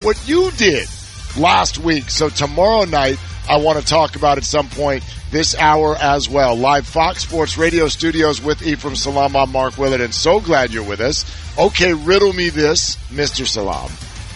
what you did last week. So tomorrow night, I want to talk about at some point this hour as well. Live Fox Sports Radio studios with Ephraim Salam. I'm Mark Willard, and so glad you're with us. Okay, riddle me this, Mr. Salam.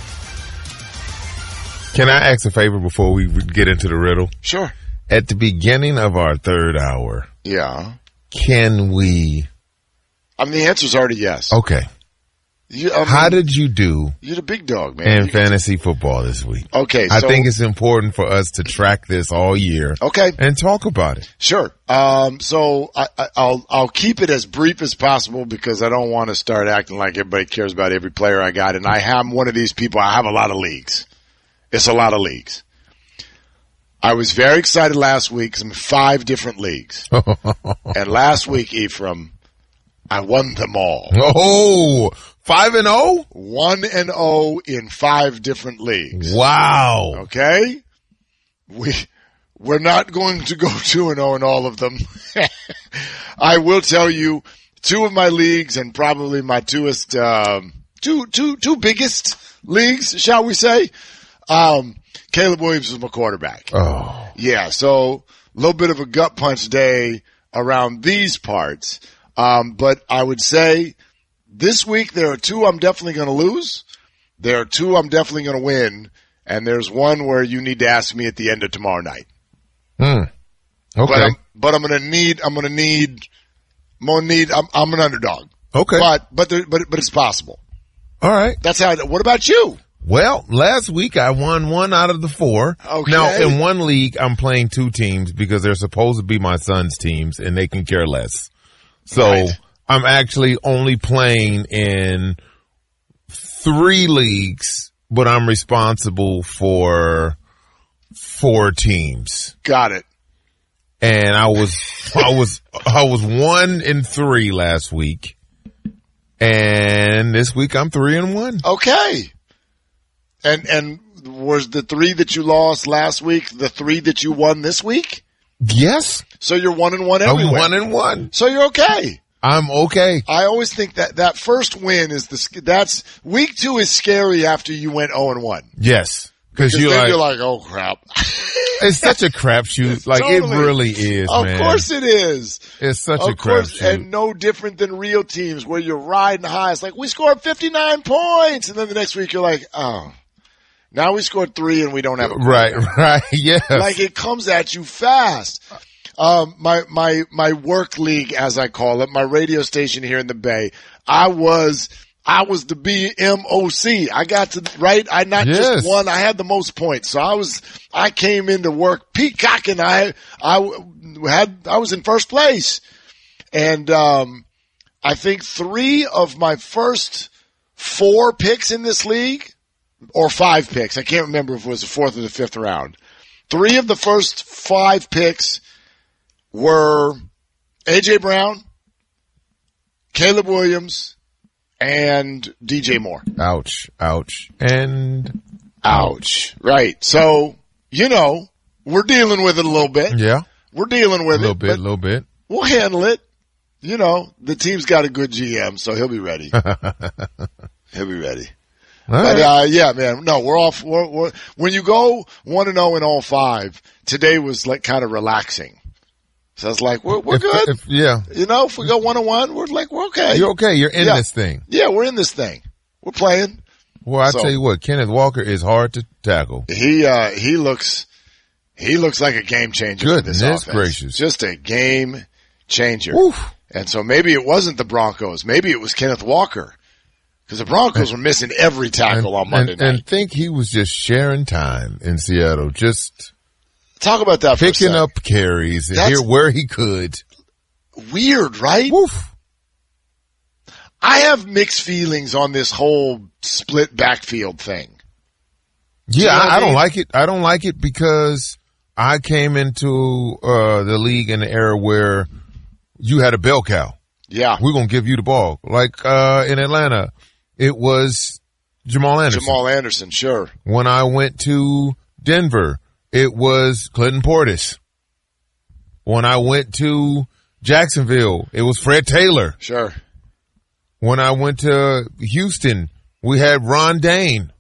Can I ask a favor before we get into the riddle? Sure. At the beginning of our third hour, yeah, can we? I mean, the answer's already yes. Okay. How did you do? You're the big dog, man. In fantasy football this week. Okay, I think it's important for us to track this all year. Okay, and talk about it. Sure. So I'll keep it as brief as possible because I don't want to start acting like everybody cares about every player I got. And I am one of these people. I have a lot of leagues. It's a lot of leagues. I was very excited last week because I'm in 5 different leagues. And last week, Ephraim, I won them all. Oh, 5-0? 1-0 in 5 different leagues. Wow. Okay? We're not going to go 2-0 in all of them. I will tell you 2 of my leagues and probably my two biggest leagues, shall we say. Caleb Williams was my quarterback. Oh. Yeah, so a little bit of a gut punch day around these parts. But I would say this week there are 2 I'm definitely going to lose. There are 2 I'm definitely going to win. And there's one where you need to ask me at the end of tomorrow night. Okay. But I'm an underdog. Okay. But it's possible. All right. That's how. What about you? Well, last week I won 1 out of the 4. Okay. Now, in one league, I'm playing 2 teams because they're supposed to be my son's teams and they can care less. So right. I'm actually only playing in 3 leagues, but I'm responsible for 4 teams. Got it. And I was 1-3 last week. And this week I'm 3-1. Okay. And was the 3 that you lost last week the 3 that you won this week? Yes. So you're 1-1 everywhere. I'm 1-1. So you're okay. I'm okay. I always think that first win is that's week 2 is scary after you went 0-1. Yes. Because you're like, oh crap. It's such a crapshoot. Like totally. It really is, man. Of course it is. It's such a crapshoot. And no different than real teams where you're riding high. It's like, we scored 59 points. And then the next week you're like, oh, now we scored 3 and we don't have a point. Right. Yeah. Like it comes at you fast. My work league, as I call it, my radio station here in the Bay, I was the BMOC. I got to, right? I not just won, I had the most points. So I came into work peacocking. I was in first place. And, I think 3 of my first 4 picks in this league, or 5 picks, I can't remember if it was the 4th or the 5th round. 3 of the first 5 picks were A.J. Brown, Caleb Williams, and DJ Moore. Ouch. And ouch. Right. So, we're dealing with it a little bit. Yeah. We're dealing with a little bit. We'll handle it. The team's got a good GM, so he'll be ready. He'll be ready. But, yeah, man, no, we're off. When you go 1-0 in all 5, today was like kind of relaxing. So I was like, we're good. Yeah. If we go 1-1, we're okay. You're okay. You're in this thing. Yeah, we're in this thing. We're playing. Well, I tell you what, Kenneth Walker is hard to tackle. He looks like a game changer. Goodness for this offense. Gracious. Just a game changer. Oof. And so maybe it wasn't the Broncos. Maybe it was Kenneth Walker. Because the Broncos were missing every tackle on Monday night. And think he was just sharing time in Seattle. Just talk about that for a second. Picking up carries and here where he could. Weird, right? Woof. I have mixed feelings on this whole split backfield thing. Yeah, I don't like it. I don't like it because I came into the league in the era where you had a bell cow. Yeah. We're going to give you the ball. Like in Atlanta, it was Jamal Anderson. Jamal Anderson, sure. When I went to Denver, it was Clinton Portis. When I went to Jacksonville, it was Fred Taylor. Sure. When I went to Houston, we had Ron Dane.